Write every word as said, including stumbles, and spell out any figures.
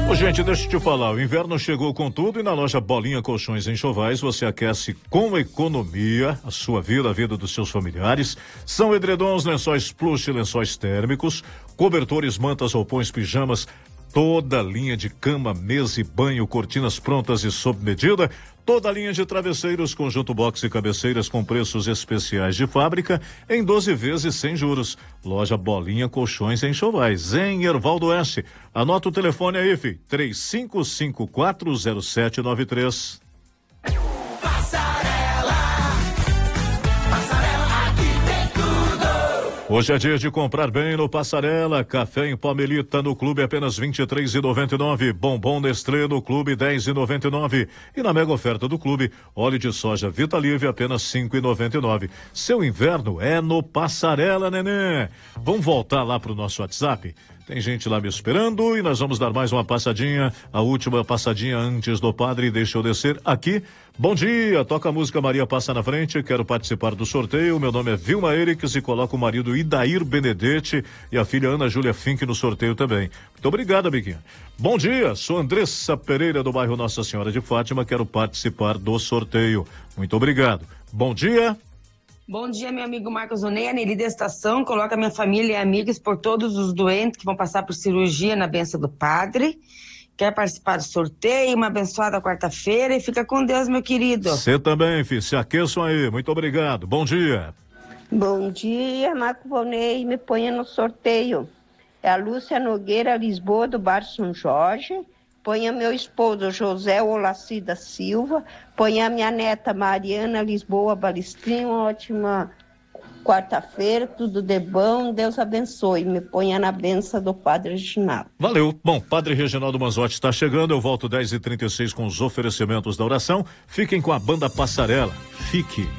Ô, gente, deixa eu te falar, o inverno chegou com tudo e na loja Bolinha Colchões Enxovais você aquece com economia a sua vida, a vida dos seus familiares. São edredons, lençóis plush e lençóis térmicos, cobertores, mantas, roupões, pijamas, toda a linha de cama, mesa e banho, cortinas prontas e sob medida, toda a linha de travesseiros, conjunto box e cabeceiras com preços especiais de fábrica em doze vezes sem juros. Loja Bolinha Colchões Enxovais, em Hervaldo Oeste. Anota o telefone aí, fi, três cinco cinco quatro zero sete nove três. Hoje é dia de comprar bem no Passarela. Café em pó Melita no clube apenas vinte e três reais e noventa e nove. Bombom Nestlé no clube dez reais e noventa e nove. E na mega oferta do clube, óleo de soja Vitalive apenas cinco reais e noventa e nove. Seu inverno é no Passarela, neném. Vamos voltar lá pro nosso WhatsApp? Tem gente lá me esperando e nós vamos dar mais uma passadinha, a última passadinha antes do padre. Deixa eu descer aqui. Bom dia, toca a música Maria Passa na Frente, quero participar do sorteio. Meu nome é Vilma Eriques e coloco o marido Idair Benedetti e a filha Ana Júlia Fink no sorteio também. Muito obrigado, amiguinha. Bom dia, sou Andressa Pereira do bairro Nossa Senhora de Fátima, quero participar do sorteio. Muito obrigado. Bom dia. Bom dia, meu amigo Marcos Onei, Aneli da Estação, coloca minha família e amigos por todos os doentes que vão passar por cirurgia na bênção do padre. Quer participar do sorteio, uma abençoada quarta-feira e fica com Deus, meu querido. Você também, filho, se aqueçam aí, muito obrigado, bom dia. Bom dia, Marco Vonei, me ponha no sorteio. É a Lúcia Nogueira Lisboa, do Bar São Jorge. Ponha meu esposo José Olaci da Silva. Ponha a minha neta Mariana Lisboa Balestrinho. Ótima quarta-feira, tudo de bom, Deus abençoe. Me ponha na benção do Padre Reginaldo. Valeu. Bom, Padre Reginaldo Manzotti está chegando, eu volto dez e trinta e seis com os oferecimentos da oração. Fiquem com a banda Passarela. Fique.